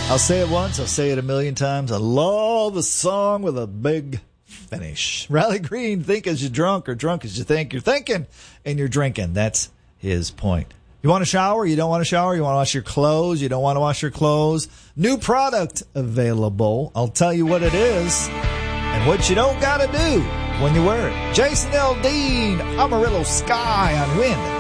I'll say it once, I'll say it a million times. I love a song with a big finish. Riley Green, think as you're drunk, or drunk as you think. You're thinking and you're drinking. That's his point. You want to shower? You don't want to shower? You want to wash your clothes? You don't want to wash your clothes? New product available. I'll tell you what it is and what you don't got to do when you wear it. Jason Aldean, Amarillo Sky on Wind